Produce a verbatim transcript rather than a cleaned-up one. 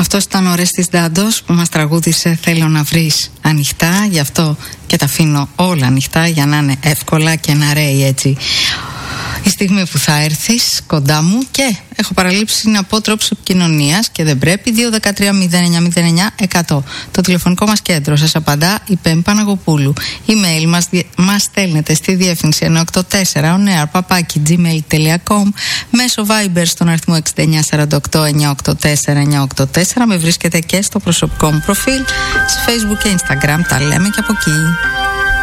Αυτός ήταν ο Ρέστης Ντάντος που μας τραγούδισε «Θέλω να βρεις ανοιχτά», γι' αυτό και τα αφήνω όλα ανοιχτά για να είναι εύκολα και να ρέει έτσι η στιγμή που θα έρθεις κοντά μου. Και έχω παραλείψει να πω τρόπους επικοινωνίας και δεν πρέπει. Δύο ένα τρία μηδέν εννιά μηδέν εννιά εκατό. Το τηλεφωνικό μας κέντρο σας απαντά η Πέμ Παναγοπούλου. Email μας, μας στέλνετε στη διεύθυνση εννιά οκτώ τέσσερα oneair παπάκι τζι μέιλ τελεία κομ, μέσω Viber στον αριθμό έξι εννιά τέσσερα οκτώ εννιά οκτώ τέσσερα εννιά οκτώ τέσσερα. Με βρίσκεται και στο προσωπικό μου προφίλ σε Facebook και Instagram. Τα λέμε και από εκεί.